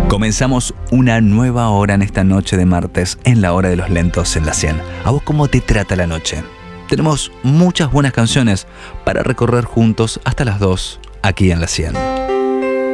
Comenzamos una nueva hora en esta noche de martes, en la hora de los lentos en la 100. ¿A vos cómo te trata la noche? Tenemos muchas buenas canciones para recorrer juntos hasta las 2 aquí en la 100.